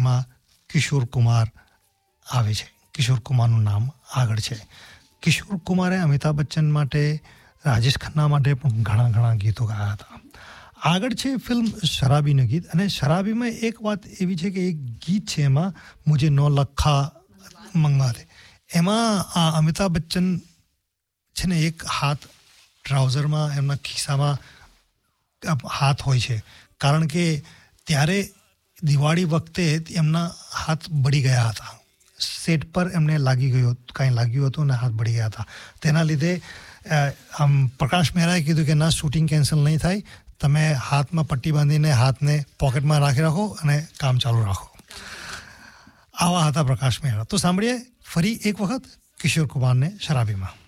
એમાં કિશોર કુમાર આવે છે. કિશોર કુમારનું નામ આગળ છે. કિશોર કુમારે અમિતાભ બચ્ચન માટે, રાજેશ ખન્ના માટે પણ ઘણા ગીતો ગાયા હતા. આગળ છે ફિલ્મ શરાબીનું ગીત, અને શરાબીમાં એક વાત એવી છે કે એક ગીત છે એમાં મુજે 9 લખા મંગા દે, એમાં આ અમિતાભ બચ્ચન છે ને એક હાથ ટ્રાઉઝરમાં એમના ખિસ્સામાં હાથ હોય છે, કારણ કે ત્યારે દિવાળી વખતે એમના હાથ બળી ગયા હતા. સેટ પર એમને કાંઈ લાગ્યું હતું અને હાથ બળી ગયા હતા. તેના લીધે આમ પ્રકાશ મહેરાએ કીધું કે ના, શૂટિંગ કેન્સલ નહીં થાય, તમે હાથમાં પટ્ટી બાંધીને હાથને પોકેટમાં રાખી રાખો અને કામ ચાલુ રાખો. આવા હતા પ્રકાશ મહેરા. તો સાંભળીએ ફરી એક વખત કિશોર કુમારને શરાબીમાં.